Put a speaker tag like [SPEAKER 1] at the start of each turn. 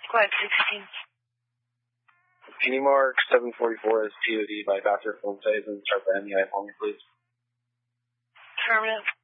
[SPEAKER 1] Squad 16.
[SPEAKER 2] Penny Mark 744 is POD by Dr. Fuentes and start the MEI for me, please.
[SPEAKER 1] Affirmative.